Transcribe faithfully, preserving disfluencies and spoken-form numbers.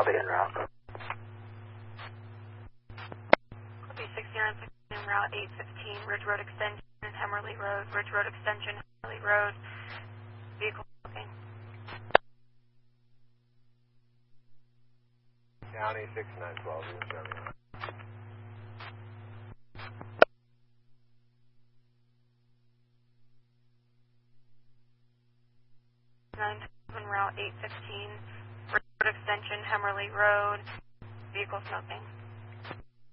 I'll be en route. Copy sixty-nine en route eight fifteen, Ridge Road Extension, Hemmerly Road, Ridge Road Extension, Hemmerly Road, vehicle smoking. County sixty-nine twelve, you show me. nine seven route eight fifteen, Ridge Road Extension, Hemmerly Road, vehicle smoking.